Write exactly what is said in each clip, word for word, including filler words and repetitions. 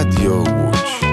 Radio Łódź.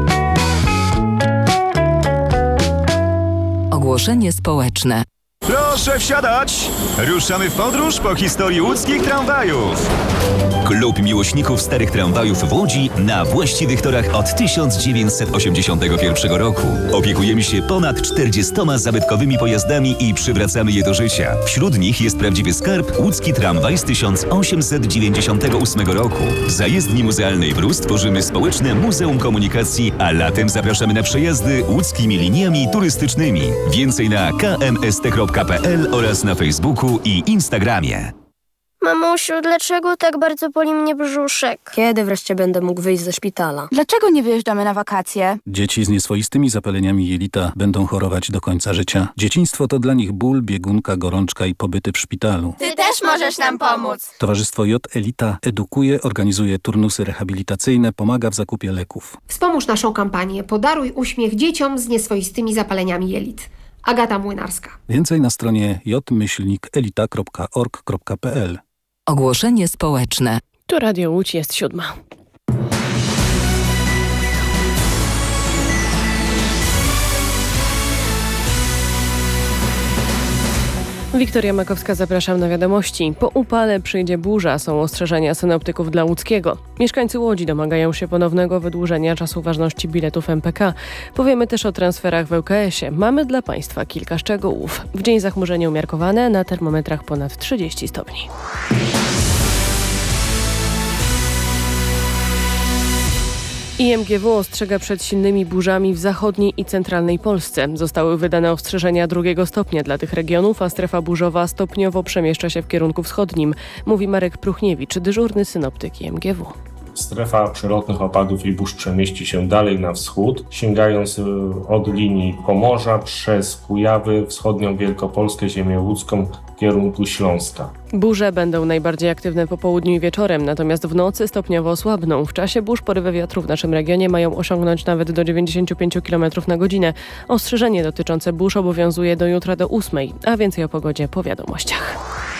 Ogłoszenie społeczne. Proszę wsiadać! Ruszamy w podróż po historii łódzkich tramwajów. Klub miłośników starych tramwajów w Łodzi na właściwych torach od tysiąc dziewięćset osiemdziesiątego pierwszego roku. Opiekujemy się ponad czterdziestoma zabytkowymi pojazdami i przywracamy je do życia. Wśród nich jest prawdziwy skarb łódzki tramwaj z tysiąc osiemset dziewięćdziesiątego ósmego roku. Za jezdni muzealnej w Rus tworzymy społeczne Muzeum Komunikacji, a latem zapraszamy na przejazdy łódzkimi liniami turystycznymi. Więcej na k m s t kropka p l oraz na Facebooku i Instagramie. Mamusiu, dlaczego tak bardzo boli mnie brzuszek? Kiedy wreszcie będę mógł wyjść ze szpitala? Dlaczego nie wyjeżdżamy na wakacje? Dzieci z nieswoistymi zapaleniami jelita będą chorować do końca życia. Dzieciństwo to dla nich ból, biegunka, gorączka i pobyty w szpitalu. Ty też możesz nam pomóc! Towarzystwo J Elita edukuje, organizuje turnusy rehabilitacyjne, pomaga w zakupie leków. Wspomóż naszą kampanię Podaruj uśmiech dzieciom z nieswoistymi zapaleniami jelit. Agata Młynarska. Więcej na stronie j myślnik elita kropka org kropka p l. Ogłoszenie społeczne. Tu Radio Łódź, jest siódma. Wiktoria Makowska, zapraszam na wiadomości. Po upale przyjdzie burza, są ostrzeżenia synoptyków dla łódzkiego. Mieszkańcy Łodzi domagają się ponownego wydłużenia czasu ważności biletów M P K. Powiemy też o transferach w L K S-ie. Mamy dla Państwa kilka szczegółów. W dzień zachmurzenie umiarkowane, na termometrach ponad trzydzieści stopni. I M G W ostrzega przed silnymi burzami w zachodniej i centralnej Polsce. Zostały wydane ostrzeżenia drugiego stopnia dla tych regionów, a strefa burzowa stopniowo przemieszcza się w kierunku wschodnim, mówi Marek Pruchniewicz, dyżurny synoptyk I M G W. Strefa przelotnych opadów i burz przemieści się dalej na wschód, sięgając od linii Pomorza przez Kujawy, wschodnią Wielkopolskę, ziemię łódzką w kierunku Śląska. Burze będą najbardziej aktywne po południu i wieczorem, natomiast w nocy stopniowo osłabną. W czasie burz porywy wiatru w naszym regionie mają osiągnąć nawet do dziewięćdziesiąt pięć kilometrów na godzinę. Ostrzeżenie dotyczące burz obowiązuje do jutra do ósmej, a więcej o pogodzie po wiadomościach.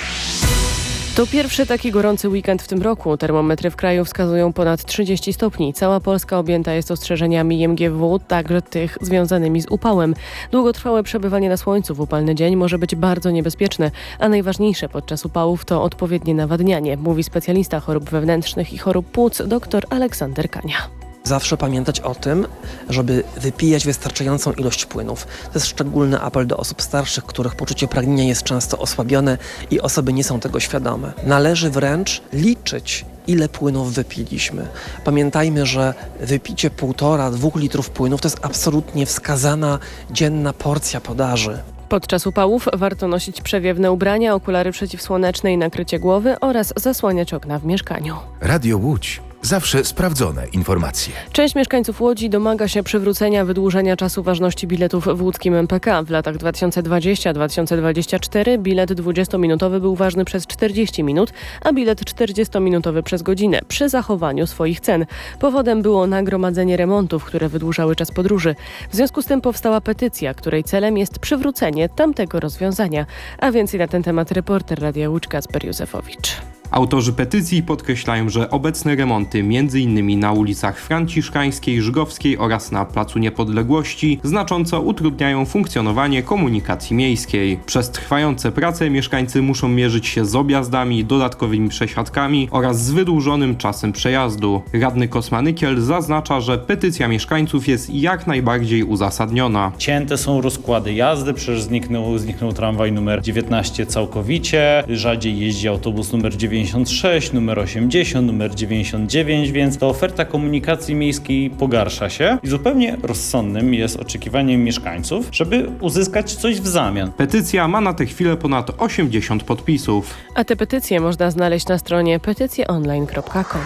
To pierwszy taki gorący weekend w tym roku. Termometry w kraju wskazują ponad trzydzieści stopni. Cała Polska objęta jest ostrzeżeniami I M G W, także tych związanymi z upałem. Długotrwałe przebywanie na słońcu w upalny dzień może być bardzo niebezpieczne, a najważniejsze podczas upałów to odpowiednie nawadnianie, mówi specjalista chorób wewnętrznych i chorób płuc dr Aleksander Kania. Zawsze pamiętać o tym, żeby wypijać wystarczającą ilość płynów. To jest szczególny apel do osób starszych, których poczucie pragnienia jest często osłabione i osoby nie są tego świadome. Należy wręcz liczyć, ile płynów wypiliśmy. Pamiętajmy, że wypicie półtora, dwóch litrów płynów to jest absolutnie wskazana dzienna porcja podaży. Podczas upałów warto nosić przewiewne ubrania, okulary przeciwsłoneczne i nakrycie głowy oraz zasłaniać okna w mieszkaniu. Radio Łódź. Zawsze sprawdzone informacje. Część mieszkańców Łodzi domaga się przywrócenia wydłużenia czasu ważności biletów w łódzkim M P K. W latach dwa tysiące dwudziestym do dwa tysiące dwudziestego czwartego bilet dwudziestominutowy był ważny przez czterdzieści minut, a bilet czterdziestominutowy przez godzinę przy zachowaniu swoich cen. Powodem było nagromadzenie remontów, które wydłużały czas podróży. W związku z tym powstała petycja, której celem jest przywrócenie tamtego rozwiązania. A więcej na ten temat reporter Radia Łódź Kacper Józefowicz. Autorzy petycji podkreślają, że obecne remonty m.in. na ulicach Franciszkańskiej, Żgowskiej oraz na Placu Niepodległości znacząco utrudniają funkcjonowanie komunikacji miejskiej. Przez trwające prace mieszkańcy muszą mierzyć się z objazdami, dodatkowymi przesiadkami oraz z wydłużonym czasem przejazdu. Radny Kosmanykiel zaznacza, że petycja mieszkańców jest jak najbardziej uzasadniona. Cięte są rozkłady jazdy, przecież zniknął, zniknął tramwaj numer dziewiętnaście całkowicie, rzadziej jeździ autobus numer dziewięćdziesiąt sześć, numer osiemdziesiąt, numer dziewięćdziesiąt dziewięć, więc ta oferta komunikacji miejskiej pogarsza się i zupełnie rozsądnym jest oczekiwaniem mieszkańców, żeby uzyskać coś w zamian. Petycja ma na tę chwilę ponad osiemdziesiąt podpisów. A te petycje można znaleźć na stronie petycje online kropka com.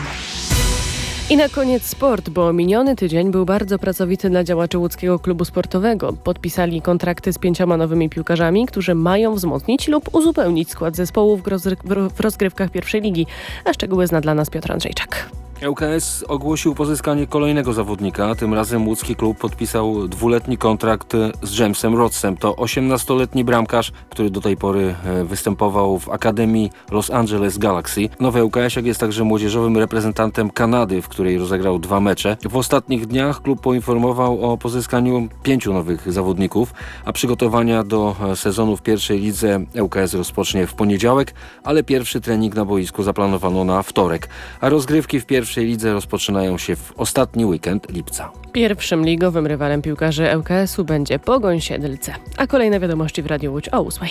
I na koniec sport, bo miniony tydzień był bardzo pracowity dla działaczy łódzkiego klubu sportowego. Podpisali kontrakty z pięcioma nowymi piłkarzami, którzy mają wzmocnić lub uzupełnić skład zespołów w rozgrywkach pierwszej ligi. A szczegóły zna dla nas Piotr Andrzejczak. ŁKS ogłosił pozyskanie kolejnego zawodnika. Tym razem łódzki klub podpisał dwuletni kontrakt z Jamesem Rodsem. To osiemnastoletni bramkarz, który do tej pory występował w Akademii Los Angeles Galaxy. Nowy ŁKS-iak jest także młodzieżowym reprezentantem Kanady, w której rozegrał dwa mecze. W ostatnich dniach klub poinformował o pozyskaniu pięciu nowych zawodników, a przygotowania do sezonu w pierwszej lidze ŁKS rozpocznie w poniedziałek, ale pierwszy trening na boisku zaplanowano na wtorek, a rozgrywki w pierwszej W pierwszej lidze rozpoczynają się w ostatni weekend lipca. Pierwszym ligowym rywalem piłkarzy ŁKS-u będzie Pogoń Siedlce. A kolejne wiadomości w Radiu Łódź o ósmej.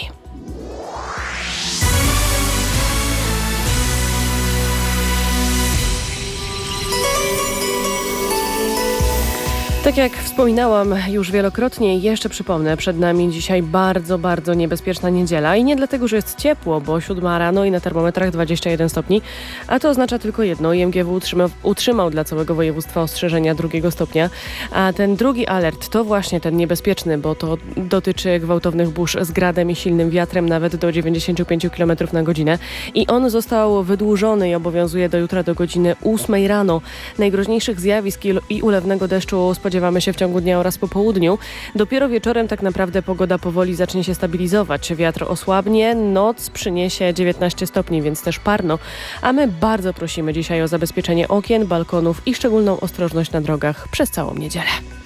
Tak jak wspominałam już wielokrotnie i jeszcze przypomnę, przed nami dzisiaj bardzo, bardzo niebezpieczna niedziela i nie dlatego, że jest ciepło, bo siódma rano i na termometrach dwadzieścia jeden stopni, a to oznacza tylko jedno. I M G W utrzymał, utrzymał dla całego województwa ostrzeżenia drugiego stopnia, a ten drugi alert to właśnie ten niebezpieczny, bo to dotyczy gwałtownych burz z gradem i silnym wiatrem nawet do dziewięćdziesiąt pięć kilometrów na godzinę i on został wydłużony i obowiązuje do jutra do godziny ósmej rano. Najgroźniejszych zjawisk i ulewnego deszczu spodziewamy Spodziewamy się w ciągu dnia oraz po południu. Dopiero wieczorem tak naprawdę pogoda powoli zacznie się stabilizować. Wiatr osłabnie, noc przyniesie dziewiętnaście stopni, więc też parno. A my bardzo prosimy dzisiaj o zabezpieczenie okien, balkonów i szczególną ostrożność na drogach przez całą niedzielę.